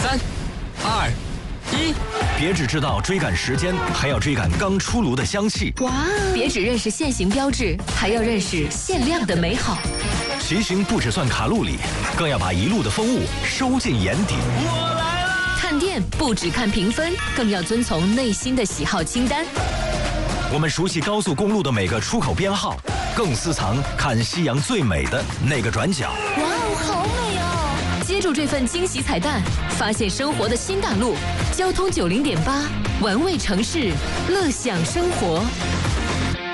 3、2、1， 别只知道追赶时间，还要追赶刚出炉的香气。 哇！别只认识现行标志，还要认识限量的美好。 骑行不只算卡路里，更要把一路的风物收进眼底。 我来了！ 看店不只看评分，更要遵从内心的喜好清单。 我们熟悉高速公路的每个出口编号，更私藏看夕阳最美的那个转角。 哇哦，好美哦！接住这份惊喜彩蛋，发现生活的新大陆。交通90.8，玩味城市，乐享生活。